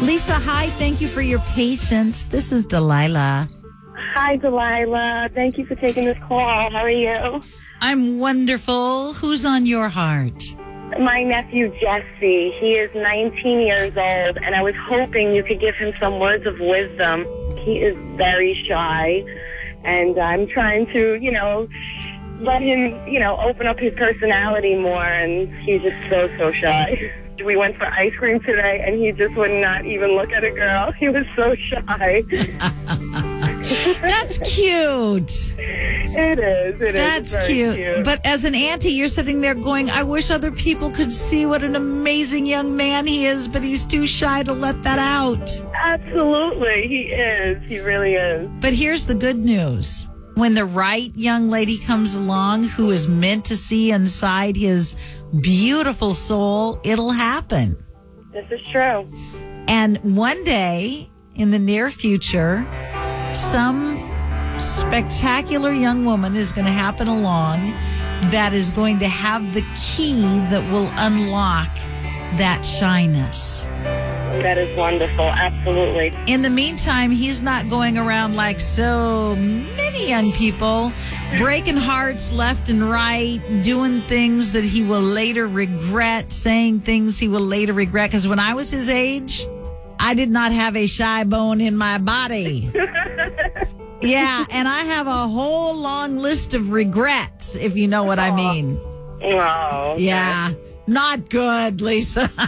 Lisa, hi. Thank you for your patience. This is Delilah. Hi, Delilah. Thank you for taking this call. How are you? I'm wonderful. Who's on your heart? My nephew, Jesse. He is 19 years old, and I was hoping you could give him some words of wisdom. He is very shy, and I'm trying to, let him, open up his personality more, and he's just so shy. We went for ice cream today, and he just would not even look at a girl. He was so shy. That's cute. It is. That's cute. But as an auntie, you're sitting there going, I wish other people could see what an amazing young man he is, but he's too shy to let that out. Absolutely. He is. He really is. But here's the good news. When the right young lady comes along who is meant to see inside his beautiful soul, it'll happen. This is true. And one day in the near future, some spectacular young woman is going to happen along that is going to have the key that will unlock that shyness. That is wonderful. Absolutely. In the meantime, he's not going around like so many young people, breaking hearts left and right, doing things that he will later regret, saying things he will later regret. Because when I was his age, I did not have a shy bone in my body. Yeah, and I have a whole long list of regrets, if you know what I mean. Oh. Okay. Yeah. Not good, Lisa. Okay,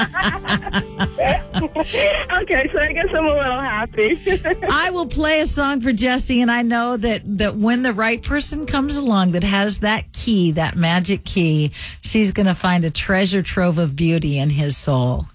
so I guess I'm a little happy. I will play a song for Jesse, and I know that when the right person comes along that has that key, that magic key, she's going to find a treasure trove of beauty in his soul.